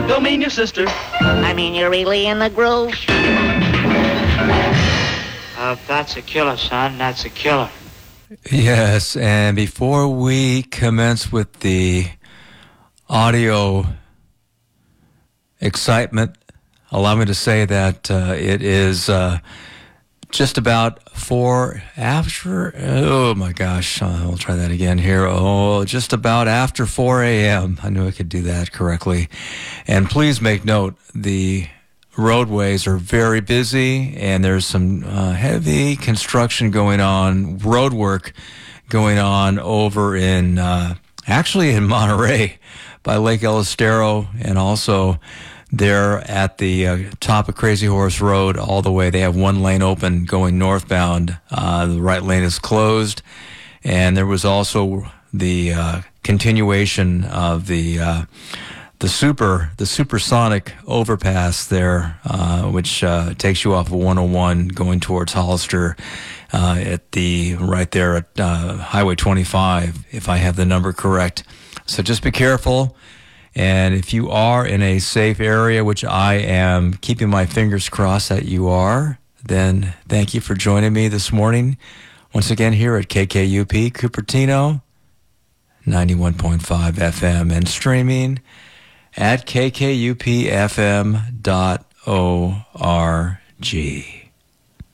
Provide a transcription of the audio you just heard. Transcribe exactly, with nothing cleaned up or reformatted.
Don't mean your sister. I mean, you're really in the groove. Uh, that's a killer, son. That's a killer. Yes, and before we commence with the audio excitement, allow me to say that uh, it is uh, just about four after, oh my gosh, uh, we'll try that again here. Oh, just about after four a.m. I knew I could do that correctly. And please make note, the roadways are very busy, and there's some uh, heavy construction going on, road work going on over in, uh, actually in Monterey by Lake El Estero, and also there at the uh, top of Crazy Horse Road all the way. They have one lane open going northbound. Uh, the right lane is closed, and there was also the uh, continuation of the uh, the super the supersonic overpass there, uh, which uh, takes you off of one oh one going towards Hollister uh, at the right there at uh, Highway twenty-five, if I have the number correct. So just be careful. And if you are in a safe area, which I am keeping my fingers crossed that you are, then thank you for joining me this morning. Once again here at K K U P Cupertino, ninety-one point five F M, and streaming at k k u p f m dot org.